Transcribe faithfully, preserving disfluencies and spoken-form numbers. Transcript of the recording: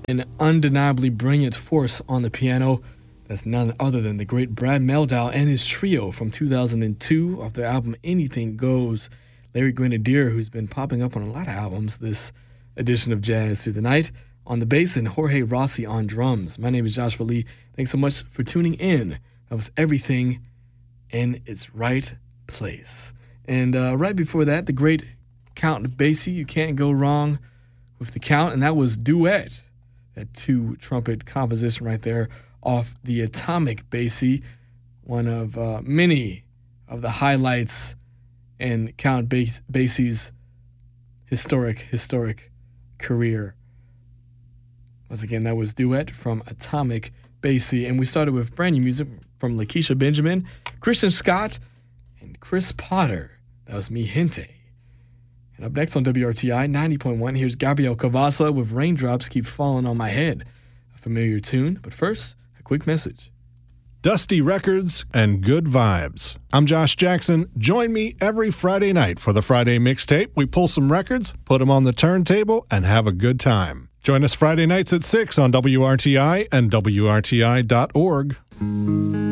An undeniably brilliant force on the piano. That's none other than the great Brad Mehldau and his trio from two thousand two off their album Anything Goes. Larry Grenadier, who's been popping up on a lot of albums this edition of Jazz Through the Night, on the bass, and Jorge Rossi on drums. My name is Joshua Lee. Thanks so much for tuning in. That was Everything in its Right Place. And uh, right before that, the great Count Basie. You can't go wrong with the Count, and that was Duet, that two-trumpet composition right there off the Atomic Basie, one of uh, many of the highlights in Count Bas- Basie's historic, historic career. Once again, that was Duet from Atomic Basie, and we started with brand new music from Lakeisha Benjamin, Christian Scott, and Chris Potter. That was Mi Gente. And up next on W R T I ninety point one, here's Gabriel Cavazza with Raindrops Keep Falling on My Head, a familiar tune. But first, a quick message. Dusty Records and Good Vibes. I'm Josh Jackson. Join me every Friday night for the Friday Mixtape. We pull some records, put them on the turntable, and have a good time. Join us Friday nights at six on W R T I and W R T I dot org.